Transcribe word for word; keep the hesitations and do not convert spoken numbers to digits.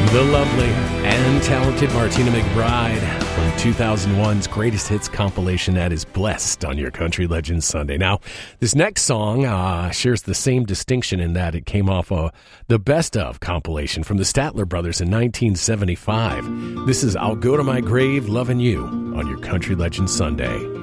The lovely and talented Martina McBride from two thousand one's Greatest Hits compilation that is Blessed on your Country Legends Sunday. Now, this next song uh, shares the same distinction in that it came off uh, the Best Of compilation from the Statler Brothers in nineteen seventy-five. This is I'll Go to My Grave Lovin' You on your Country Legends Sunday.